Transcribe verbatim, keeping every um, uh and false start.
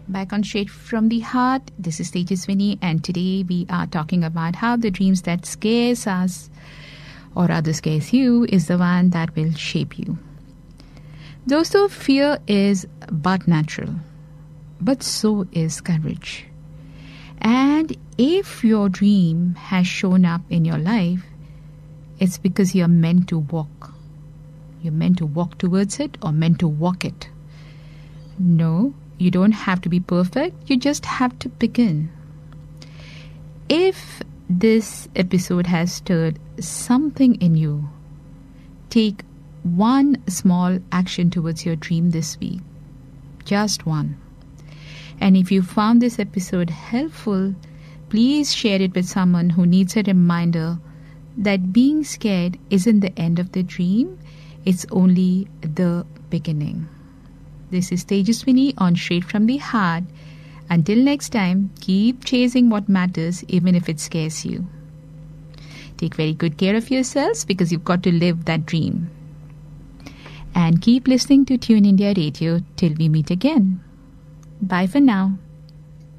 Back on Straight from the Heart, this is Tejaswini, and today we are talking about how the dreams that scares us or rather scares you is the one that will shape you. Dosto, fear is but natural, but so is courage. And if your dream has shown up in your life, it's because you're meant to walk. You're meant to walk towards it or meant to walk it. No, you don't have to be perfect. You just have to begin. If this episode has stirred something in you, take one small action towards your dream this week. Just one. And if you found this episode helpful, please share it with someone who needs a reminder that being scared isn't the end of the dream. It's only the beginning. This is Tejaswini on Straight from the Heart. Until next time, keep chasing what matters even if it scares you. Take very good care of yourselves because you've got to live that dream. And keep listening to Tune India Radio till we meet again. Bye for now.